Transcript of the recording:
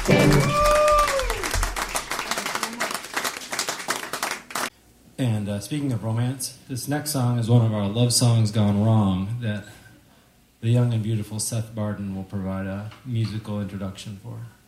And speaking of romance, this next song is one of our love songs gone wrong that the young and beautiful Seth Barden will provide a musical introduction for.